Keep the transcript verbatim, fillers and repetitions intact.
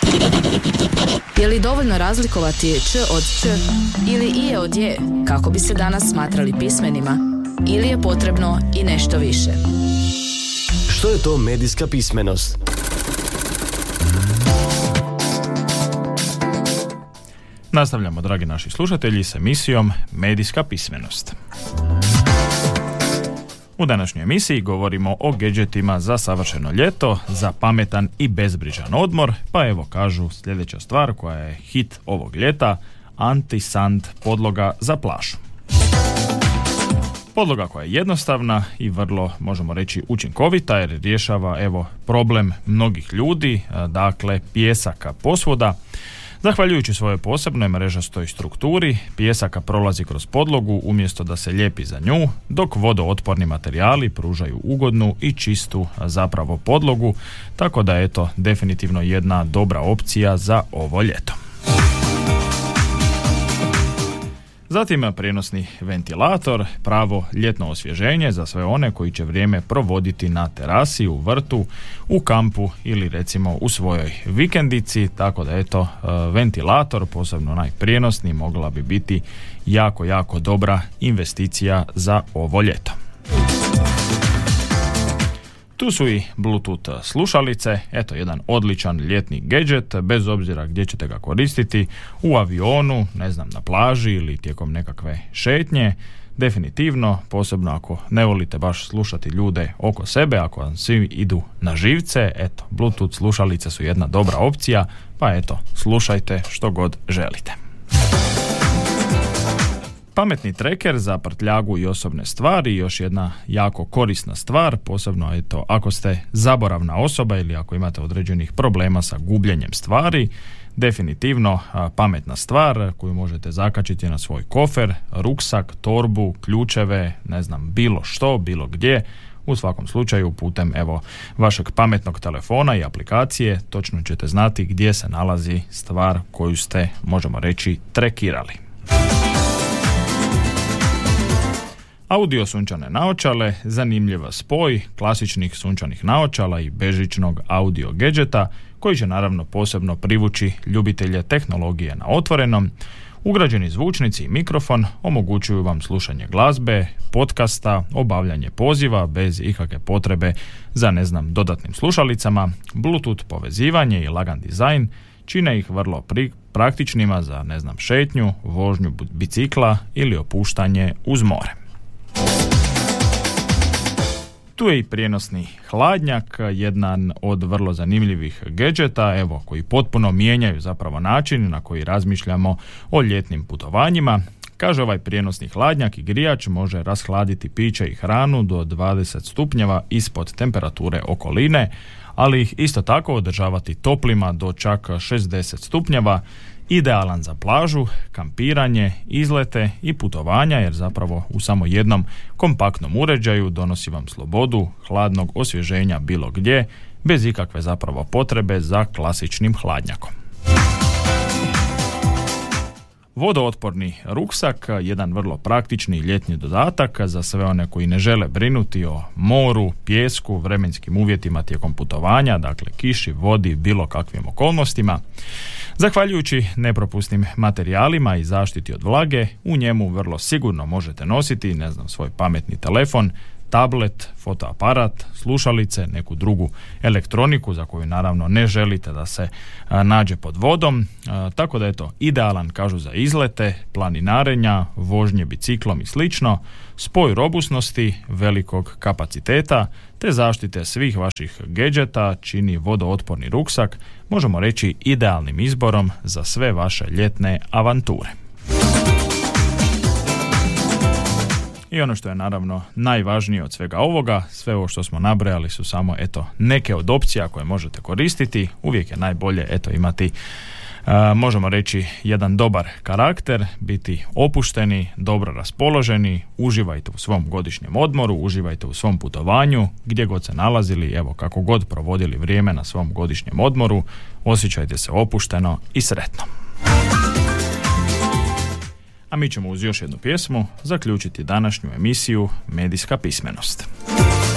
Je li dovoljno razlikovati č od č ili i od je kako bi se danas smatrali pismenima? Ili je potrebno i nešto više? Što je to medijska pismenost? Nastavljamo, dragi naši slušatelji, s emisijom Medijska pismenost. U današnjoj emisiji govorimo o gadgetima za savršeno ljeto, za pametan i bezbrižan odmor, pa evo kažu sljedeća stvar koja je hit ovog ljeta, anti-sand podloga za plažu. Podloga koja je jednostavna i vrlo, možemo reći, učinkovita jer rješava evo problem mnogih ljudi, dakle pijesaka posvuda. Zahvaljujući svojoj posebnoj mrežastoj strukturi, pijesaka prolazi kroz podlogu umjesto da se lijepi za nju, dok vodootporni materijali pružaju ugodnu i čistu zapravo podlogu, tako da je to definitivno jedna dobra opcija za ovo ljeto. Zatim prijenosni ventilator, pravo ljetno osvježenje za sve one koji će vrijeme provoditi na terasi, u vrtu, u kampu ili recimo u svojoj vikendici, tako da eto ventilator, posebno onaj prijenosni, mogla bi biti jako, jako dobra investicija za ovo ljeto. Tu su i Bluetooth slušalice, eto jedan odličan ljetni gadget, bez obzira gdje ćete ga koristiti, u avionu, ne znam, na plaži ili tijekom nekakve šetnje, definitivno, posebno ako ne volite baš slušati ljude oko sebe, ako vam svi idu na živce, eto, Bluetooth slušalice su jedna dobra opcija, pa eto, slušajte što god želite. Pametni treker za prtljagu i osobne stvari, još jedna jako korisna stvar, posebno eto, ako ste zaboravna osoba ili ako imate određenih problema sa gubljenjem stvari, definitivno a, pametna stvar koju možete zakačiti na svoj kofer, ruksak, torbu, ključeve, ne znam, bilo što, bilo gdje. U svakom slučaju putem evo vašeg pametnog telefona i aplikacije točno ćete znati gdje se nalazi stvar koju ste, možemo reći, trekirali. Audio sunčane naočale, zanimljiv spoj klasičnih sunčanih naočala i bežičnog audio gadgeta koji će naravno posebno privući ljubitelje tehnologije na otvorenom. Ugrađeni zvučnici i mikrofon omogućuju vam slušanje glazbe, podcasta, obavljanje poziva bez ikakve potrebe za, ne znam, dodatnim slušalicama, Bluetooth povezivanje i lagan dizajn čine ih vrlo pri- praktičnima za, ne znam, šetnju, vožnju bicikla ili opuštanje uz more. Tu je i prijenosni hladnjak, jedan od vrlo zanimljivih gadgeta, evo, koji potpuno mijenjaju zapravo način na koji razmišljamo o ljetnim putovanjima. Kaže, ovaj prijenosni hladnjak i grijač može rashladiti piće i hranu do dvadeset stupnjeva ispod temperature okoline, ali ih isto tako održavati toplima do čak šezdeset stupnjeva, idealan za plažu, kampiranje, izlete i putovanja, jer zapravo u samo jednom kompaktnom uređaju donosi vam slobodu hladnog osvježenja bilo gdje, bez ikakve zapravo potrebe za klasičnim hladnjakom. Vodootporni ruksak, jedan vrlo praktični ljetni dodatak za sve one koji ne žele brinuti o moru, pijesku, vremenskim uvjetima tijekom putovanja, dakle kiši, vodi, bilo kakvim okolnostima. Zahvaljujući nepropusnim materijalima i zaštiti od vlage, u njemu vrlo sigurno možete nositi, ne znam, svoj pametni telefon, tablet, fotoaparat, slušalice, neku drugu elektroniku za koju naravno ne želite da se a, nađe pod vodom, a, tako da je to idealan, kažu, za izlete, planinarenja, vožnje biciklom i slično, spoj robusnosti, velikog kapaciteta te zaštite svih vaših gadgeta čini vodootporni ruksak, možemo reći, idealnim izborom za sve vaše ljetne avanture. I ono što je naravno najvažnije od svega ovoga, sve ovo što smo nabrojali su samo eto neke od opcija koje možete koristiti. Uvijek je najbolje eto imati, uh, možemo reći, jedan dobar karakter, biti opušteni, dobro raspoloženi, uživajte u svom godišnjem odmoru, uživajte u svom putovanju, gdje god se nalazili, evo kako god provodili vrijeme na svom godišnjem odmoru, osjećajte se opušteno i sretno. A mi ćemo uz još jednu pjesmu zaključiti današnju emisiju Medijska pismenost.